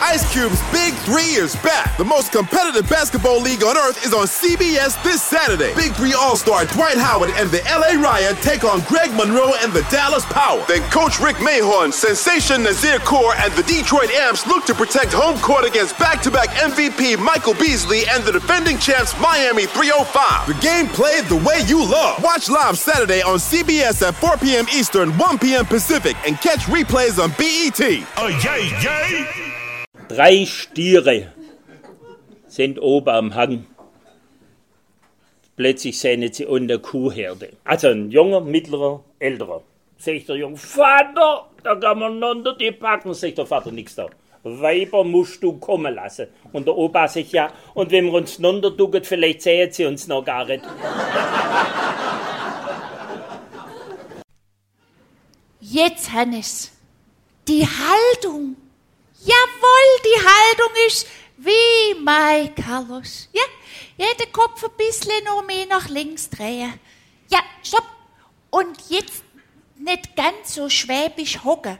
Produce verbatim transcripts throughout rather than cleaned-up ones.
Ice Cube's Big Three is back. The most competitive basketball league on earth is on C B S this Saturday. Big Three All-Star Dwight Howard and the L A Riot take on Greg Monroe and the Dallas Power. Then Coach Rick Mahorn, Sensation Nazir Kaur, and the Detroit Amps look to protect home court against back-to-back M V P Michael Beasley and the defending champs Miami three oh five. The game played the way you love. Watch live Saturday on C B S at four p.m. Eastern, one p.m. Pacific, and catch replays on B E T. Oh, yeah, yeah. Drei Stiere sind oben am Hang. Plötzlich sehen sie unter Kuhherde. Also ein junger, mittlerer, älterer. Sagt der Junge, Vater, da kann man unter die packen. Sagt der Vater, nix da. Weiber musst du kommen lassen. Und der Opa sagt, ja, und wenn wir uns runterducken, vielleicht sehen sie uns noch gar nicht. Jetzt, Hannes, die Haltung. Jawohl, die Haltung ist wie mein Carlos. Ja, ja, den Kopf ein bisschen noch mehr nach links drehen. Ja, stopp. Und jetzt nicht ganz so schwäbisch hocken.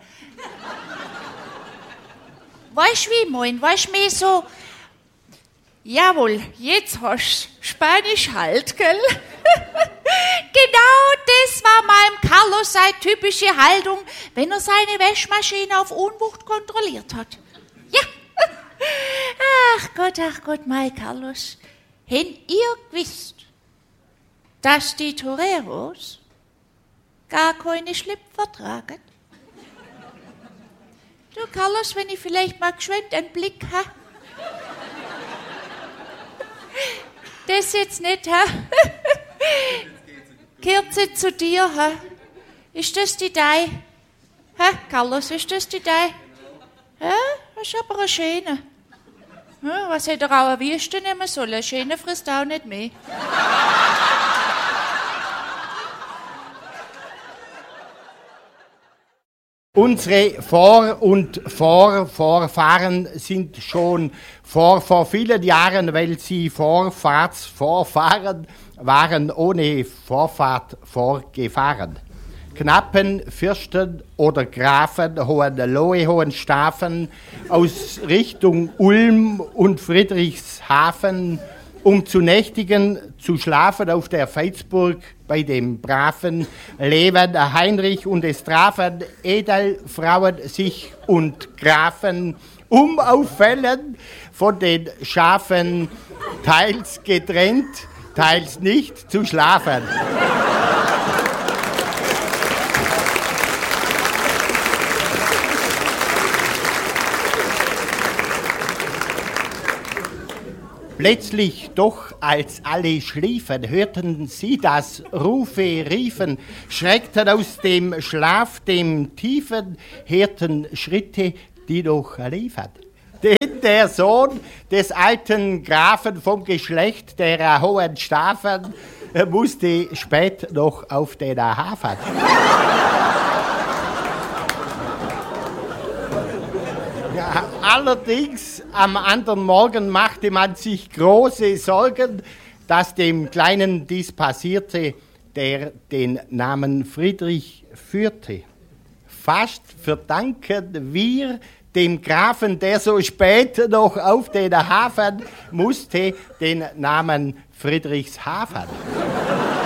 Weißt du, wie ich mein? Weißt du, mehr so, jawohl, jetzt hast du Spanisch halt, gell? Genau das war meinem Carlos seine typische Haltung, wenn er seine Wäschmaschine auf Unwucht kontrolliert hat. Ja. Ach Gott, ach Gott, mein Carlos. Hätt ihr gewusst, dass die Toreros gar keine Schlüpfer tragen? Du, Carlos, wenn ich vielleicht mal geschwind einen Blick habe. Das jetzt nicht, ha? Kehrt zu dir, ha? Ist das die Dei? Ha, Carlos, ist das die Dei? Ja, das ist aber eine schöne. Ja, was hätte er auch eine Wüste nehmen sollen? Eine schöne frisst auch nicht mehr. Unsere Vor- und Vorvorfahren sind schon vor, vor vielen Jahren, weil sie Vorfahrtsvorfahren waren, ohne Vorfahrt vorgefahren. Knappen, Fürsten oder Grafen, Hohenlohe, Hohenstaufen aus Richtung Ulm und Friedrichshafen, um zu nächtigen, zu schlafen auf der Veitsburg bei dem braven Leben Heinrich und es trafen Edelfrauen sich und Grafen, um auf Fällen von den Schafen teils getrennt, teils nicht zu schlafen. Plötzlich doch, als alle schliefen, hörten sie das Rufe riefen, schreckten aus dem Schlaf, dem Tiefen, hörten Schritte, die doch liefen. Denn der Sohn des alten Grafen vom Geschlecht der Hohenstaufen musste spät noch auf den Hafen. Ja, allerdings am anderen Morgen machte man sich große Sorgen, dass dem Kleinen dies passierte, der den Namen Friedrich führte. Fast verdanken wir dem Grafen, der so spät noch auf den Hafen musste, den Namen Friedrichshafen.